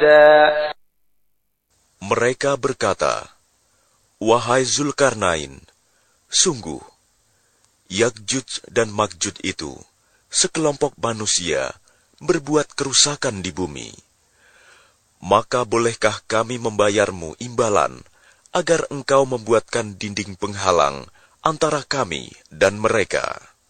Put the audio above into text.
Mereka berkata, "Wahai Zulkarnain, sungguh, Ya'juj dan Ma'juj itu sekelompok manusia berbuat kerusakan di bumi. Maka bolehkah kami membayarmu imbalan agar engkau membuatkan dinding penghalang antara kami dan mereka?"